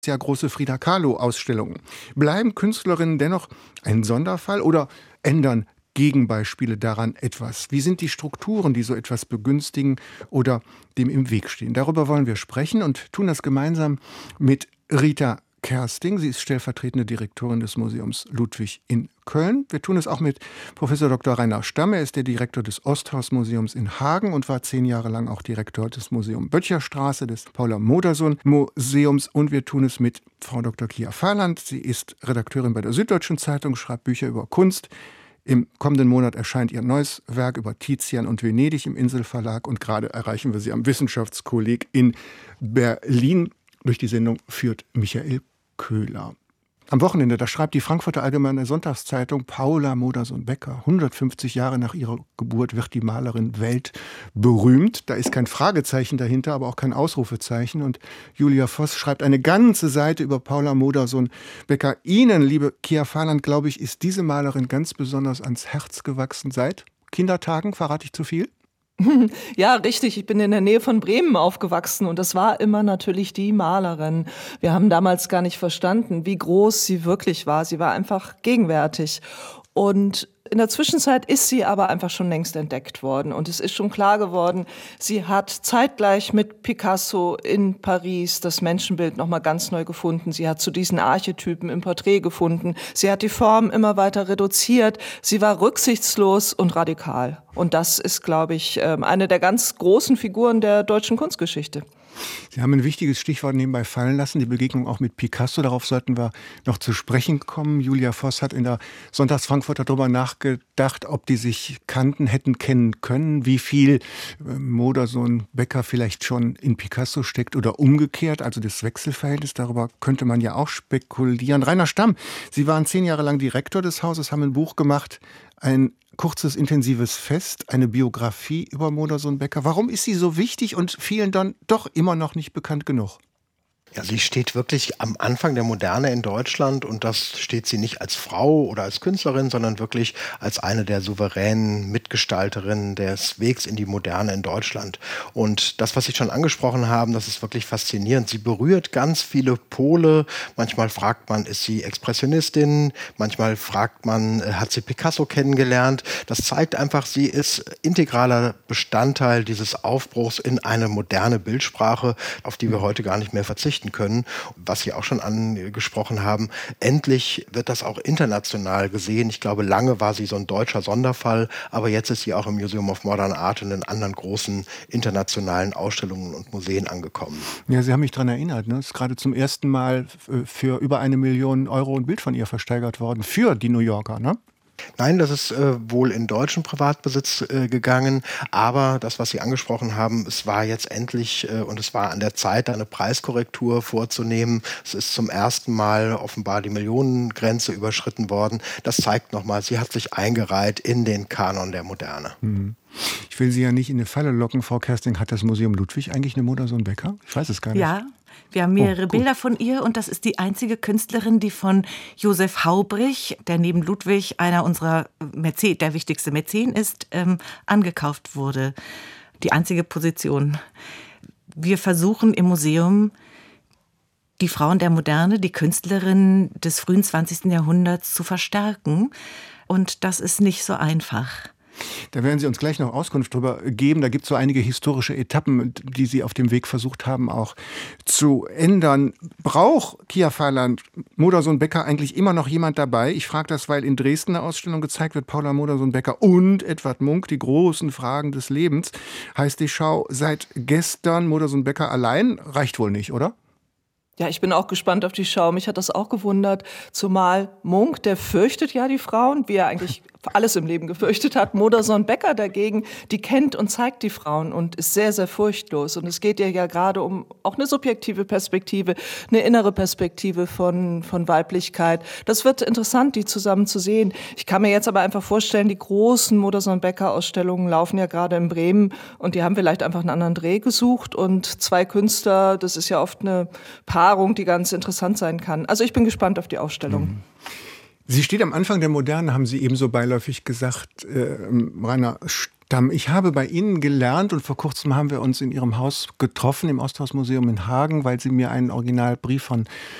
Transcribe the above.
ja große Frida Kahlo-Ausstellungen. Bleiben Künstlerinnen dennoch ein Sonderfall oder ändern Gegenbeispiele daran etwas? Wie sind die Strukturen, die so etwas begünstigen oder dem im Weg stehen? Darüber wollen wir sprechen und tun das gemeinsam mit Rita Kersting. Sie ist stellvertretende Direktorin des Museums Ludwig in Köln. Wir tun es auch mit Professor Dr. Rainer Stamm. Er ist der Direktor des Osthaus-Museums in Hagen und war 10 Jahre lang auch Direktor des Museum Böttcherstraße, des Paula-Modersohn-Museums. Und wir tun es mit Frau Dr. Kia Fahrland. Sie ist Redakteurin bei der Süddeutschen Zeitung, schreibt Bücher über Kunst. Im kommenden Monat erscheint ihr neues Werk über Tizian und Venedig im Inselverlag. Und gerade erreichen wir sie am Wissenschaftskolleg in Berlin. Durch die Sendung führt Michael Köhler. Am Wochenende, da schreibt die Frankfurter Allgemeine Sonntagszeitung, Paula Modersohn-Becker, 150 Jahre nach ihrer Geburt wird die Malerin weltberühmt. Da ist kein Fragezeichen dahinter, aber auch kein Ausrufezeichen. Und Julia Voss schreibt eine ganze Seite über Paula Modersohn-Becker. Ihnen, liebe Kia Fahrland, glaube ich, ist diese Malerin ganz besonders ans Herz gewachsen seit Kindertagen. Verrate ich zu viel? Ja, richtig. Ich bin in der Nähe von Bremen aufgewachsen und das war immer natürlich die Malerin. Wir haben damals gar nicht verstanden, wie groß sie wirklich war. Sie war einfach gegenwärtig. Und in der Zwischenzeit ist sie aber einfach schon längst entdeckt worden. Und es ist schon klar geworden, sie hat zeitgleich mit Picasso in Paris das Menschenbild nochmal ganz neu gefunden. Sie hat zu diesen Archetypen im Porträt gefunden. Sie hat die Form immer weiter reduziert. Sie war rücksichtslos und radikal. Und das ist, glaube ich, eine der ganz großen Figuren der deutschen Kunstgeschichte. Sie haben ein wichtiges Stichwort nebenbei fallen lassen, die Begegnung auch mit Picasso. Darauf sollten wir noch zu sprechen kommen. Julia Voss hat in der Sonntagsfrankfurter darüber nachgedacht, ob die sich kannten, hätten kennen können, wie viel Modersohn-Becker vielleicht schon in Picasso steckt oder umgekehrt, also das Wechselverhältnis. Darüber könnte man ja auch spekulieren. Rainer Stamm, Sie waren 10 Jahre lang Direktor des Hauses, haben ein Buch gemacht, ein kurzes, intensives Fest, eine Biografie über Modersohn-Becker. Warum ist sie so wichtig und vielen dann doch immer noch nicht bekannt genug? Ja, sie steht wirklich am Anfang der Moderne in Deutschland und das steht sie nicht als Frau oder als Künstlerin, sondern wirklich als eine der souveränen Mitgestalterinnen des Wegs in die Moderne in Deutschland. Und das, was Sie schon angesprochen haben, das ist wirklich faszinierend. Sie berührt ganz viele Pole. Manchmal fragt man, ist sie Expressionistin? Manchmal fragt man, hat sie Picasso kennengelernt? Das zeigt einfach, sie ist integraler Bestandteil dieses Aufbruchs in eine moderne Bildsprache, auf die wir heute gar nicht mehr verzichten können. Was Sie auch schon angesprochen haben, endlich wird das auch international gesehen. Ich glaube, lange war sie so ein deutscher Sonderfall, aber jetzt ist sie auch im Museum of Modern Art und in anderen großen internationalen Ausstellungen und Museen angekommen. Ja, Sie haben mich daran erinnert, ne? Es ist gerade zum ersten Mal für über 1 Million Euro ein Bild von ihr versteigert worden, für die New Yorker, ne? Nein, das ist wohl in deutschen Privatbesitz gegangen, aber das, was Sie angesprochen haben, es war jetzt endlich und es war an der Zeit, eine Preiskorrektur vorzunehmen. Es ist zum ersten Mal offenbar die Millionengrenze überschritten worden. Das zeigt nochmal, sie hat sich eingereiht in den Kanon der Moderne. Ich will Sie ja nicht in eine Falle locken, Frau Kersting. Hat das Museum Ludwig eigentlich eine Modersohn-Becker? Ich weiß es gar nicht. Ja. Wir haben mehrere Bilder von ihr und das ist die einzige Künstlerin, die von Josef Haubrich, der neben Ludwig einer unserer der wichtigste Mäzen ist, angekauft wurde. Die einzige Position. Wir versuchen im Museum, die Frauen der Moderne, die Künstlerinnen des frühen 20. Jahrhunderts zu verstärken. Und das ist nicht so einfach. Da werden Sie uns gleich noch Auskunft drüber geben. Da gibt es so einige historische Etappen, die Sie auf dem Weg versucht haben, auch zu ändern. Braucht Kia Fahrland Modersohn-Becker eigentlich immer noch jemand dabei? Ich frage das, weil in Dresden eine Ausstellung gezeigt wird, Paula Modersohn-Becker und Edvard Munch, die großen Fragen des Lebens. Heißt die Schau seit gestern Modersohn-Becker allein? Reicht wohl nicht, oder? Ja, ich bin auch gespannt auf die Schau. Mich hat das auch gewundert. Zumal Munch, der fürchtet ja die Frauen, wie er eigentlich alles im Leben gefürchtet hat. Modersohn-Becker dagegen, die kennt und zeigt die Frauen und ist sehr, sehr furchtlos. Und es geht ihr ja gerade um auch eine subjektive Perspektive, eine innere Perspektive von Weiblichkeit. Das wird interessant, die zusammen zu sehen. Ich kann mir jetzt aber einfach vorstellen, die großen Modersohn-Becker-Ausstellungen laufen ja gerade in Bremen und die haben vielleicht einfach einen anderen Dreh gesucht und 2 Künstler, das ist ja oft eine Paarung, die ganz interessant sein kann. Also ich bin gespannt auf die Ausstellung. Sie steht am Anfang der Moderne, haben Sie ebenso beiläufig gesagt, Rainer Damm, ich habe bei Ihnen gelernt und vor kurzem haben wir uns in Ihrem Haus getroffen, im Osthausmuseum in Hagen, weil Sie mir einen Originalbrief von